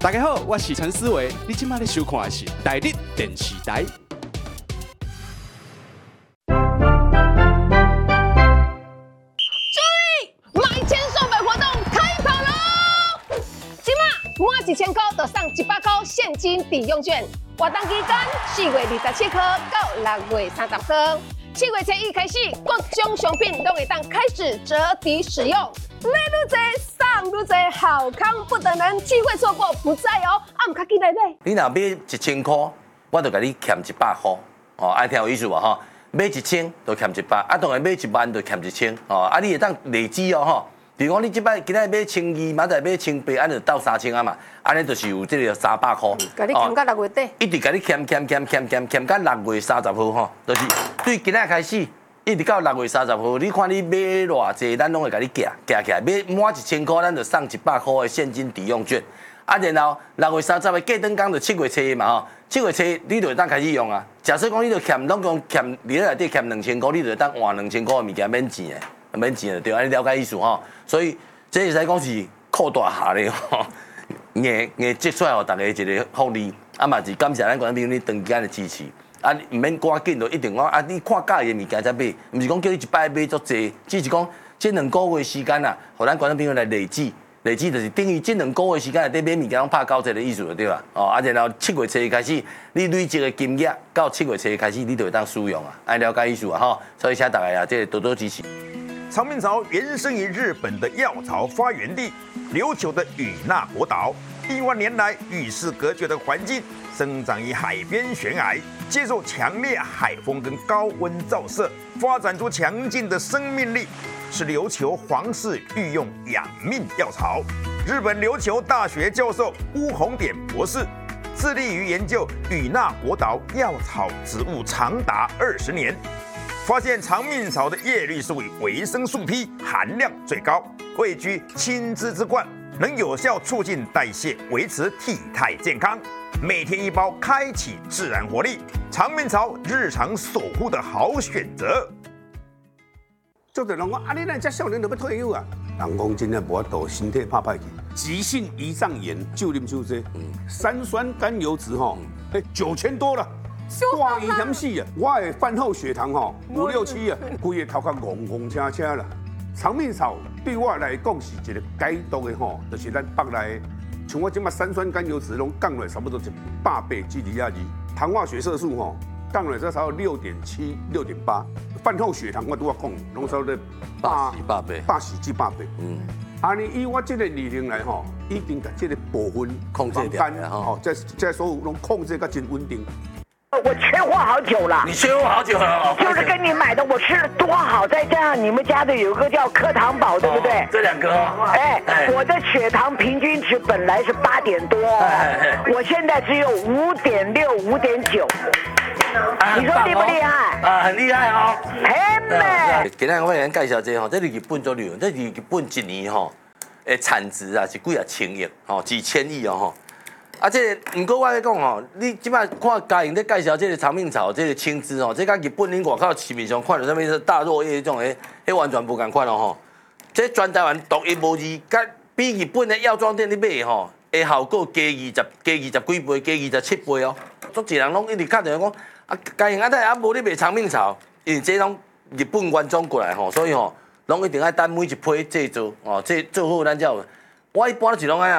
大家好，我是陈思维，你今麦咧收看的是台日电视台。 注意，买1000送100活动开跑喽！今满1000块就送100块现金抵用券，活动期间4月27号到6月30号。7月初1开始，各种商品都会当开始折抵使用。买愈多送愈多，好康不等人，机会错过不再哦！啊，唔卡记来买。 你若买1000块，我就甲你欠100块，哦，爱听有意思无吼？买1000就欠100，啊，当然买1万就欠1000，哦，啊，你会当累积哦吼。比如讲，你即摆今仔买1200，明仔买1800，安就到3000啊嘛，安尼就是有这个300块。 甲你欠到6月底。 一直甲你欠到6月30号吼，就是对今仔开始。一直到6月30号，你看你买偌济，咱拢会甲你夹起来。买满1000块，咱就送100块的现金抵用券。啊，然后6月30号过灯工就7月初1嘛吼，7月初1你就会当开始用啊。假设讲你就欠，拢讲欠，你内底欠2000块，你就会当换2000块的物件免钱的，免钱的对，安尼了解意思吼。所以这会使讲是扩大下咧吼，硬积出来互大家一个福利，啊嘛是感谢咱观众朋友你长时间的支持。啊，唔免赶紧就一定讲啊！你看介意的物件才买，唔是讲叫你一摆买足济，只是讲这2个月时间啊，互咱观众朋友来累积，就是等于这2个月时间内底买物件拢拍90%的意思就对啦。哦，啊，然后7月初1开始，你累积的金额到7月初1开始，你就会当使用啊，爱了解意思啊吼。所以请大家啊，这多多支持。 长命草原生于日本的药草发源地琉球的与那国岛，亿万年来与世隔绝的环境，生长于海边悬崖，接受强烈海风跟高温照射，发展出强劲的生命力，是琉球皇室御用养命药草。日本琉球大学教授乌弘典博士致力于研究与那国岛药草植物长达20年。发现长命草的叶绿素与维生素 P 含量最高，位居青枝之冠，能有效促进代谢，维持体态健康。每天1包，开启自然活力。长命草日常守护的好选择。 做者人讲啊，你那遮少年就要退休啊？人讲真正无法度，身体怕歹去，急性胰脏炎就啉酒济，三酸甘油酯吼，9000多了。大危险死啊！我的饭后血糖吼5、6、7啊，规个头壳戆车车啦。长命草对我来讲是一个解毒的吼，就是咱北内，像我即马三酸甘油酯拢降落差不多100%至200，糖化血色素吼降落才差不多6.7、6.8，饭后血糖我拄我讲，拢差不多80至100倍。安尼以我这个理论来吼，已经把这个部分控制掉了吼，在所有拢控制个真稳定。 我缺货好久了， 你缺货好久了， 就是跟你买的，我吃的多好，再加上你们家的有个叫颗糖宝，对不对？ 这2个哦。 我的血糖平均值本来是8点多，我现在只有5.6、5.9。你说厉不厉害？ 啊，很厉害哦。 很美。 今天我给咱介绍这吼，这是日本做牛，这是日本1年吼，产值啊是几啊千亿，吼几千亿哦吼。啊，这个不过我咧讲吼，你即摆看家营在介绍这个长命草，这个青枝吼，这甲日本恁外口市面上看到啥物大落叶这种完全无共款哦吼。这全台湾独一无二，甲比日本的药妆店你买吼，效果加20几倍，加27倍哦。足侪人拢一直敲电话讲，啊家营啊无咧卖长命草，因为这拢日本原装过来吼，所以吼拢一定爱等每一批制作哦，这做好咱才有。我一般都是拢安